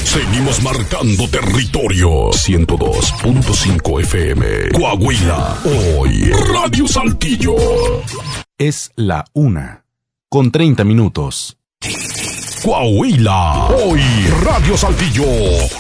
Seguimos marcando territorio. 102.5 FM. Coahuila. Hoy. Radio Saltillo. Es la 1:30. Coahuila. Hoy. Radio Saltillo.